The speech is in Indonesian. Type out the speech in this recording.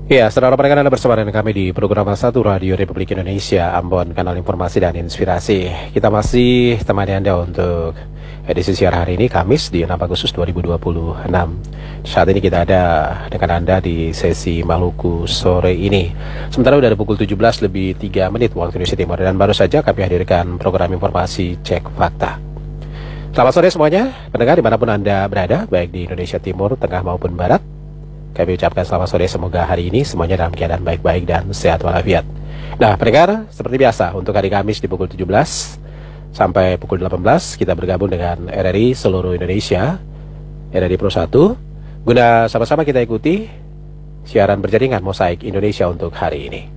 Ya, saudara pendengar, Anda bersama dengan kami di program satu Radio Republik Indonesia Ambon, kanal informasi dan inspirasi. Kita masih temani Anda untuk edisi siar hari ini, Kamis di 6 Agustus 2026. Saat ini kita ada dengan Anda di sesi Maluku sore ini. Sementara udah ada pukul 17 lebih 3 menit waktu Indonesia Timur, dan baru saja kami hadirkan program informasi Cek Fakta. Selamat sore semuanya, pendengar dimanapun Anda berada, baik di Indonesia Timur, Tengah maupun Barat. Kami ucapkan selamat sore, semoga hari ini semuanya dalam keadaan baik-baik dan sehat walafiat. Nah, pendengar, seperti biasa untuk hari Kamis di pukul 17 sampai pukul 18 kita bergabung dengan RRI seluruh Indonesia, RRI Pro 1, guna sama-sama kita ikuti siaran berjaringan Mosaik Indonesia untuk hari ini.